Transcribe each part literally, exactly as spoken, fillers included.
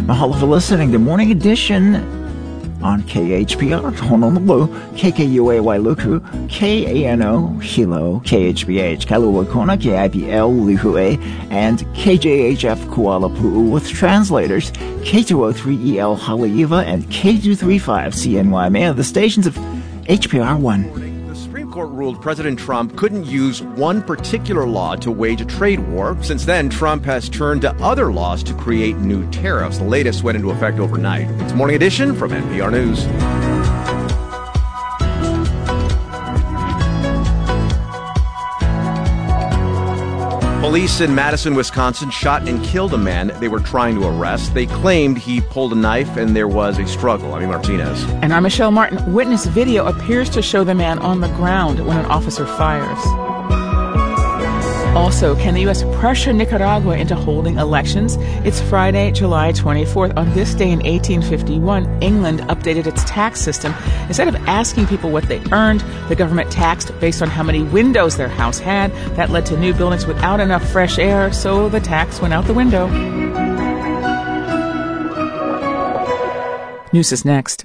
Mahalo for listening to Morning Edition on K H P R, Honolulu, K K U A Y Luku, K A N O, Hilo, K H B H, Kailua Kona, K I P L, Lihue, and K J H F Kuala Pu'u with translators K two oh three E L Haleiwa and K two thirty-five C N Y. May of the stations of H P R one. The Supreme Court ruled President Trump couldn't use one particular law to wage a trade war. Since then, Trump has turned to other laws to create new tariffs. The latest went into effect overnight. It's Morning Edition from N P R News. Police in Madison, Wisconsin shot and killed a man they were trying to arrest. They claimed he pulled a knife and there was a struggle. I'm Martinez. And I'm Michelle Martin. Witness video appears to show the man on the ground when an officer fires. Also, can the U S pressure Nicaragua into holding elections? It's Friday, July twenty-fourth. On this day in eighteen fifty-one, England updated its tax system. Instead of asking people what they earned, the government taxed based on how many windows their house had. That led to new buildings without enough fresh air, so the tax went out the window. News is next.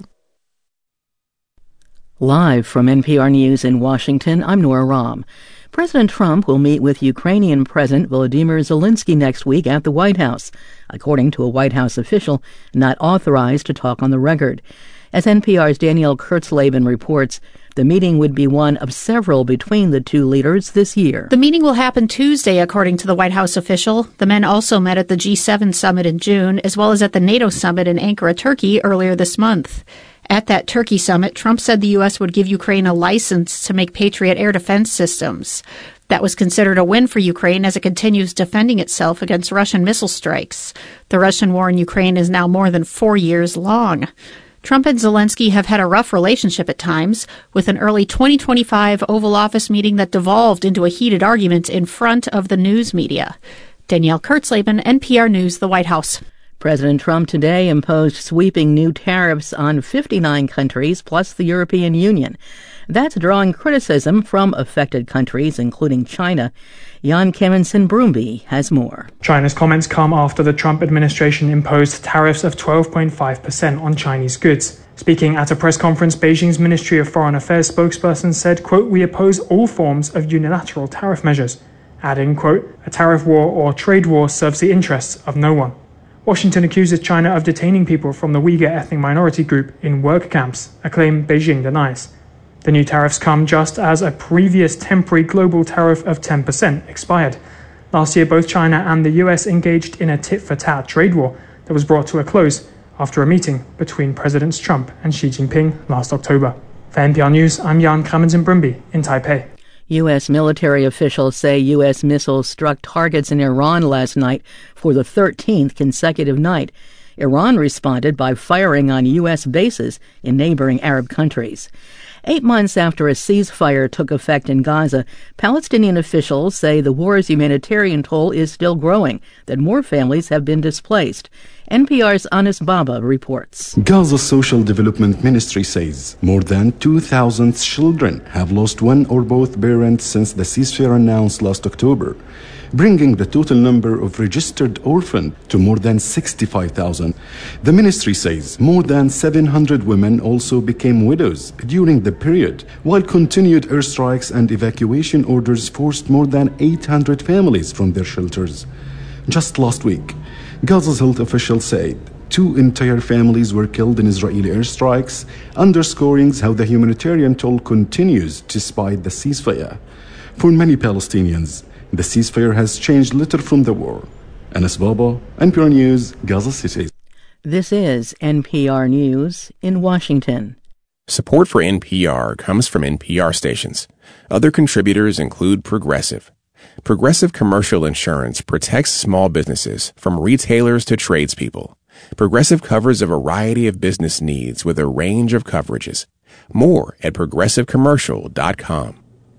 Live from N P R News in Washington, I'm Nora Rahm. President Trump will meet with Ukrainian President Volodymyr Zelensky next week at the White House, according to a White House official not authorized to talk on the record. As N P R's Danielle Kurtzleben reports, the meeting would be one of several between the two leaders this year. The meeting will happen Tuesday, according to the White House official. The men also met at the G seven summit in June, as well as at the NATO summit in Ankara, Turkey, earlier this month. At that Turkey summit, Trump said the U S would give Ukraine a license to make Patriot air defense systems. That was considered a win for Ukraine as it continues defending itself against Russian missile strikes. The Russian war in Ukraine is now more than four years long. Trump and Zelensky have had a rough relationship at times, with an early twenty twenty-five Oval Office meeting that devolved into a heated argument in front of the news media. Danielle Kurtzleben, N P R News, the White House. President Trump today imposed sweeping new tariffs on fifty-nine countries plus the European Union. That's drawing criticism from affected countries, including China. Jan Kemenson Brumby has more. China's comments come after the Trump administration imposed tariffs of twelve point five percent on Chinese goods. Speaking at a press conference, Beijing's Ministry of Foreign Affairs spokesperson said, quote, "We oppose all forms of unilateral tariff measures," adding, quote, "A tariff war or trade war serves the interests of no one." Washington accuses China of detaining people from the Uyghur ethnic minority group in work camps, a claim Beijing denies. The new tariffs come just as a previous temporary global tariff of ten percent expired. Last year, both China and the U S engaged in a tit-for-tat trade war that was brought to a close after a meeting between Presidents Trump and Xi Jinping last October. For N P R News, I'm Jan Kemenson Brumby in Taipei. U S military officials say U S missiles struck targets in Iran last night for the thirteenth consecutive night. Iran responded by firing on U S bases in neighboring Arab countries. Eight months after a ceasefire took effect in Gaza, Palestinian officials say the war's humanitarian toll is still growing, that more families have been displaced. N P R's Anis Baba reports. Gaza Social Development Ministry says more than two thousand children have lost one or both parents since the ceasefire announced last October, bringing the total number of registered orphans to more than sixty-five thousand. The ministry says more than seven hundred women also became widows during the period, while continued airstrikes and evacuation orders forced more than eight hundred families from their shelters. Just last week, Gaza's health officials said two entire families were killed in Israeli airstrikes, underscoring how the humanitarian toll continues despite the ceasefire. For many Palestinians, the ceasefire has changed little from the war. Anis Baba, N P R News, Gaza City. This is N P R News in Washington. Support for N P R comes from N P R stations. Other contributors include Progressive. Progressive Commercial Insurance protects small businesses from retailers to tradespeople. Progressive covers a variety of business needs with a range of coverages. More at progressive commercial dot com.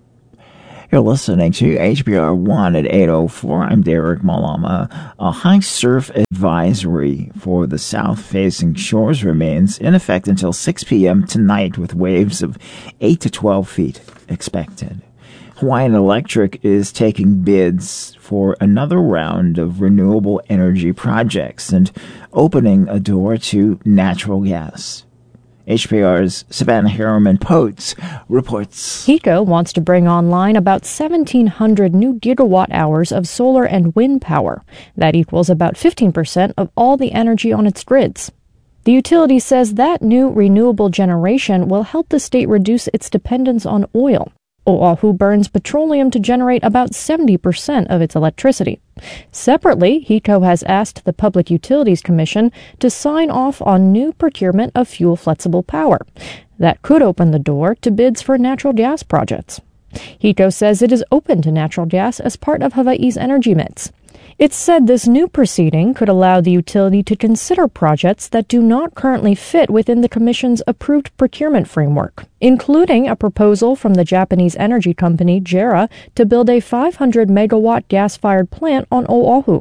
You're listening to H B R one at eight oh four. I'm Derek Malama. A high surf advisory for the south-facing shores remains in effect until six p.m. tonight, with waves of eight to twelve feet expected. Hawaiian Electric is taking bids for another round of renewable energy projects and opening a door to natural gas. H P R's Savannah Harriman-Potes reports. HECO wants to bring online about seventeen hundred new gigawatt hours of solar and wind power. That equals about fifteen percent of all the energy on its grids. The utility says that new renewable generation will help the state reduce its dependence on oil. Oahu burns petroleum to generate about seventy percent of its electricity. Separately, HECO has asked the Public Utilities Commission to sign off on new procurement of fuel-flexible power. That could open the door to bids for natural gas projects. HECO says it is open to natural gas as part of Hawaii's energy mix. It's said this new proceeding could allow the utility to consider projects that do not currently fit within the Commission's approved procurement framework, including a proposal from the Japanese energy company JERA to build a five hundred megawatt gas-fired plant on Oahu.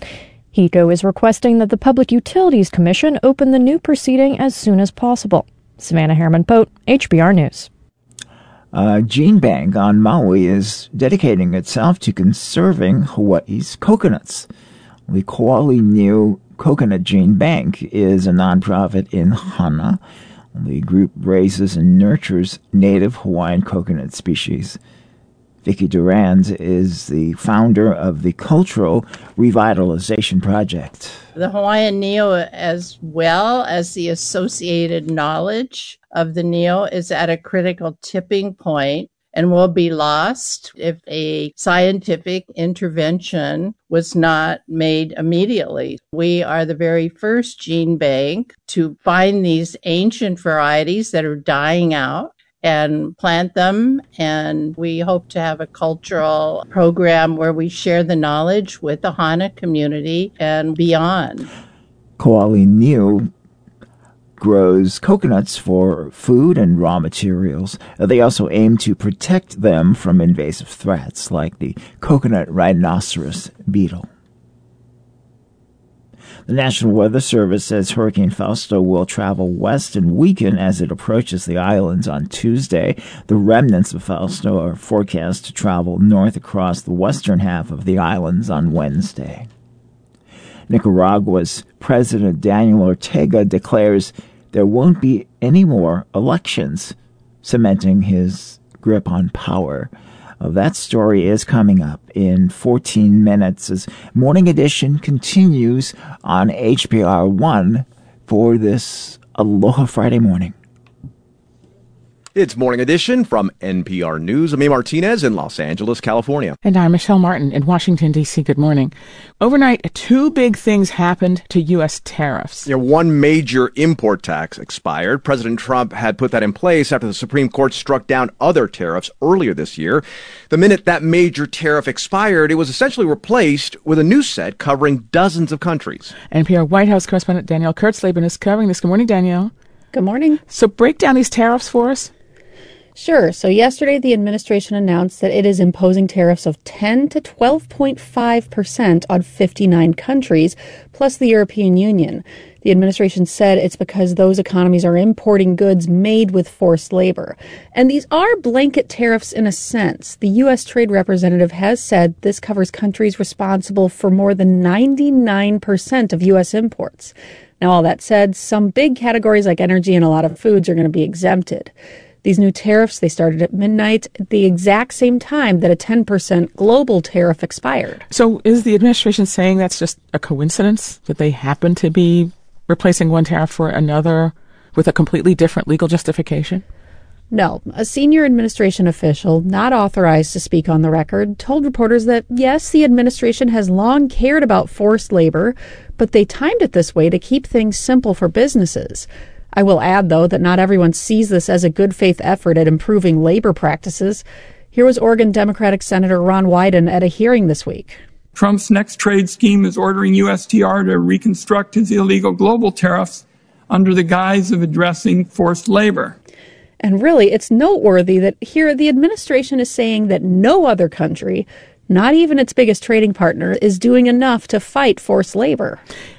HECO is requesting that the Public Utilities Commission open the new proceeding as soon as possible. Savannah Harriman-Pote, H B R News. Uh, Gene Bank on Maui is dedicating itself to conserving Hawaii's coconuts. The Koali Niu Coconut Gene Bank is a nonprofit in Hana. The group raises and nurtures native Hawaiian coconut species. Vicki Durand is the founder of the Cultural Revitalization Project. The Hawaiian Niu, as well as the associated knowledge of the Niu, is at a critical tipping point and will be lost if a scientific intervention was not made immediately. We are the very first gene bank to find these ancient varieties that are dying out and plant them, and we hope to have a cultural program where we share the knowledge with the Hana community and beyond. Koali Niu grows coconuts for food and raw materials. They also aim to protect them from invasive threats like the coconut rhinoceros beetle. The National Weather Service says Hurricane Fausto will travel west and weaken as it approaches the islands on Tuesday. The remnants of Fausto are forecast to travel north across the western half of the islands on Wednesday. Nicaragua's President Daniel Ortega declares there won't be any more elections, cementing his grip on power. Well, that story is coming up in fourteen minutes as Morning Edition continues on H B R one for this Aloha Friday morning. It's Morning Edition from N P R News. I'm A. Martinez in Los Angeles, California. And I'm Michelle Martin in Washington, D C Good morning. Overnight, two big things happened to U S tariffs. Yeah, one major import tax expired. President Trump had put that in place after the Supreme Court struck down other tariffs earlier this year. The minute that major tariff expired, it was essentially replaced with a new set covering dozens of countries. N P R White House correspondent Danielle Kurtzleben is covering this. Good morning, Danielle. Good morning. So break down these tariffs for us. Sure. So yesterday, the administration announced that it is imposing tariffs of ten to twelve point five percent on fifty-nine countries, plus the European Union. The administration said it's because those economies are importing goods made with forced labor. And these are blanket tariffs in a sense. The U S Trade Representative has said this covers countries responsible for more than ninety-nine percent of U S imports. Now, all that said, some big categories like energy and a lot of foods are going to be exempted. These new tariffs, they started at midnight at the exact same time that a ten percent global tariff expired. So is the administration saying that's just a coincidence, that they happen to be replacing one tariff for another with a completely different legal justification? No. A senior administration official, not authorized to speak on the record, told reporters that, yes, the administration has long cared about forced labor, but they timed it this way to keep things simple for businesses. I will add, though, that not everyone sees this as a good faith effort at improving labor practices. Here was Oregon Democratic Senator Ron Wyden at a hearing this week. Trump's next trade scheme is ordering U S T R to reconstruct his illegal global tariffs under the guise of addressing forced labor. And really, it's noteworthy that here the administration is saying that no other country, not even its biggest trading partner, is doing enough to fight forced labor.